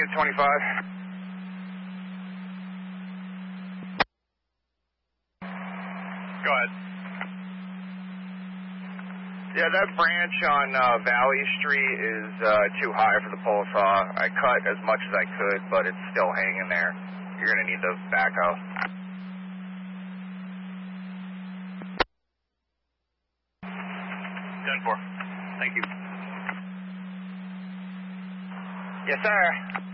need a 25. Go ahead. Yeah, that branch on Valley Street is too high for the pole saw. I cut as much as I could, but it's still hanging there. You're going to need the backhoe. 10-4. Thank you. Yes, sir.